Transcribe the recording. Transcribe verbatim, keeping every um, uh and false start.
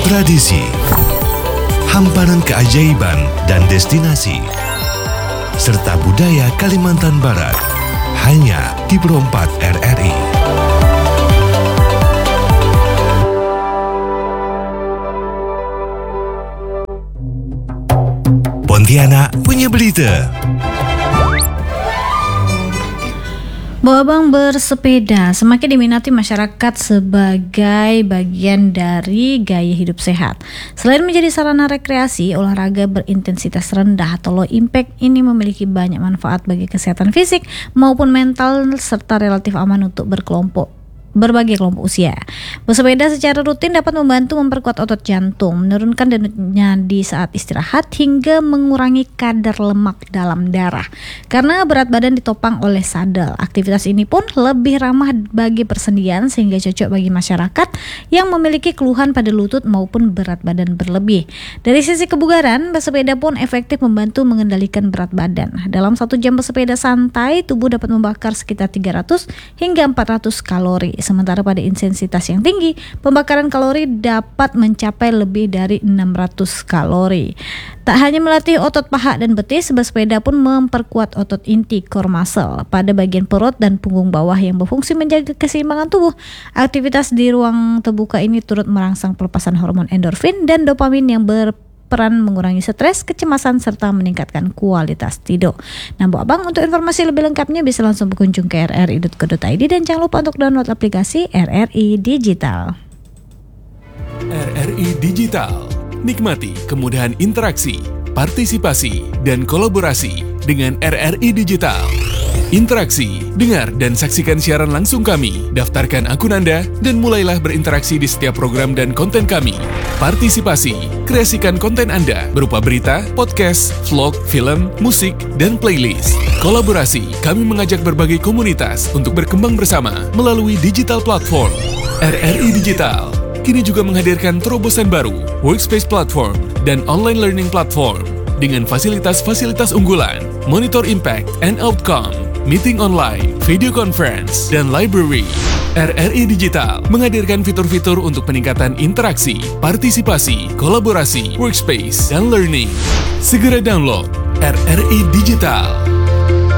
tradisi, hamparan keajaiban dan destinasi, serta budaya Kalimantan Barat, hanya di Pro empat R R I. Pontianak punya berita. Bawa Abang bersepeda semakin diminati masyarakat sebagai bagian dari gaya hidup sehat. Selain menjadi sarana rekreasi, olahraga berintensitas rendah atau low impact ini memiliki banyak manfaat bagi kesehatan fisik maupun mental serta relatif aman untuk berkelompok berbagai kelompok usia. Bersepeda secara rutin dapat membantu memperkuat otot jantung, menurunkan denyut nadi saat istirahat, hingga mengurangi kadar lemak dalam darah. Karena berat badan ditopang oleh sadel, aktivitas ini pun lebih ramah bagi persendian sehingga cocok bagi masyarakat yang memiliki keluhan pada lutut maupun berat badan berlebih. Dari sisi kebugaran, bersepeda pun efektif membantu mengendalikan berat badan. Dalam satu jam bersepeda santai, tubuh dapat membakar sekitar tiga ratus hingga empat ratus kalori. Sementara pada intensitas yang tinggi, pembakaran kalori dapat mencapai lebih dari enam ratus kalori. Tak hanya melatih otot paha dan betis, bersepeda pun memperkuat otot inti core muscle pada bagian perut dan punggung bawah yang berfungsi menjaga keseimbangan tubuh. Aktivitas di ruang terbuka ini turut merangsang pelepasan hormon endorfin dan dopamin yang ber peran mengurangi stres, kecemasan, serta meningkatkan kualitas tidur. Nah, Bu Abang, untuk informasi lebih lengkapnya bisa langsung berkunjung ke r r i dot co dot i d dan jangan lupa untuk download aplikasi R R I Digital. R R I Digital. Nikmati kemudahan interaksi, partisipasi, dan kolaborasi dengan R R I Digital. Interaksi, dengar dan saksikan siaran langsung kami, daftarkan akun Anda, dan mulailah berinteraksi di setiap program dan konten kami. Partisipasi, kreasikan konten Anda berupa berita, podcast, vlog, film, musik, dan playlist. Kolaborasi, kami mengajak berbagai komunitas untuk berkembang bersama melalui digital platform. R R I Digital kini juga menghadirkan terobosan baru, workspace platform, dan online learning platform dengan fasilitas-fasilitas unggulan, monitor impact and outcome, meeting online, video conference, dan library. R R I Digital menghadirkan fitur-fitur untuk peningkatan interaksi, partisipasi, kolaborasi, workspace, dan learning. Segera download R R I Digital.